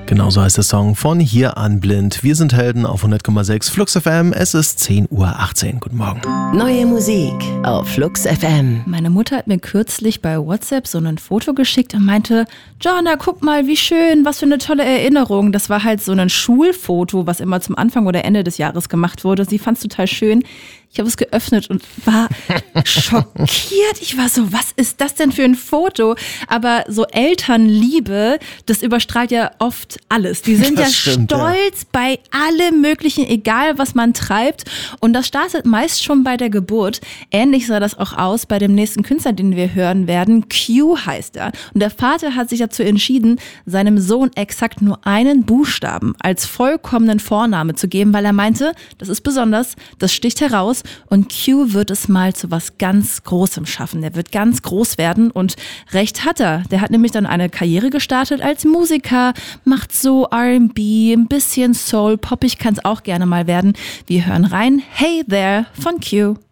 Genauso heißt der Song von Hier an Blind. Wir sind Helden auf 100,6 Flux FM. Es ist 10:18 Uhr. Guten Morgen. Neue Musik auf Flux FM. Meine Mutter hat mir kürzlich bei WhatsApp so ein Foto geschickt und meinte, Jonna, guck mal, wie schön, was für eine tolle Erinnerung. Das war halt so ein Schulfoto, was immer zum Anfang oder Ende des Jahres gemacht wurde. Sie fand es total schön. Ich habe es geöffnet und war schockiert. Ich war so, was ist das denn für ein Foto? Aber so Elternliebe, das überstrahlt ja oft alles. Die sind ja stolz bei allem Möglichen, egal was man treibt. Und das startet meist schon bei der Geburt. Ähnlich sah das auch aus bei dem nächsten Künstler, den wir hören werden. Q heißt er. Und der Vater hat sich dazu entschieden, seinem Sohn exakt nur einen Buchstaben als vollkommenen Vorname zu geben, weil er meinte, das ist besonders, das sticht heraus. Und Q wird es mal zu was ganz Großem schaffen. Der wird ganz groß werden und recht hat er. Der hat nämlich dann eine Karriere gestartet als Musiker, macht so R&B, ein bisschen Soul, poppig kann es auch gerne mal werden. Wir hören rein. Hey There von Q.